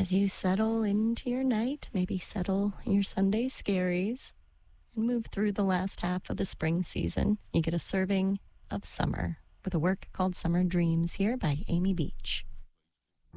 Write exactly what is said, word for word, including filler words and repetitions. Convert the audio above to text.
As you settle into your night, maybe settle your Sunday scaries and move through the last half of the spring season, you get a serving of summer with a work called Summer Dreams here by Amy Beach.